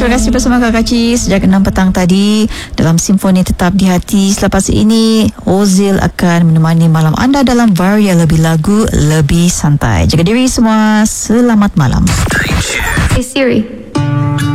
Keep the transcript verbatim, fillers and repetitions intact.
Terima kasih bersama Kak Kaci sejak enam petang tadi dalam Simfoni Tetap di Hati. Selepas ini Ozil akan menemani malam anda dalam Varia Lebih Lagu Lebih Santai. Jaga diri semua, selamat malam. Hey Siri,